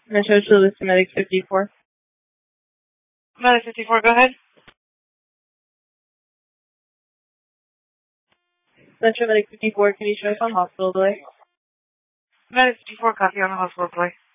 Metro to the Medic 54. Medic 54, go ahead. Metro Medic 54, can you show us on hospital delay? Medic 54, copy on the hospital delay.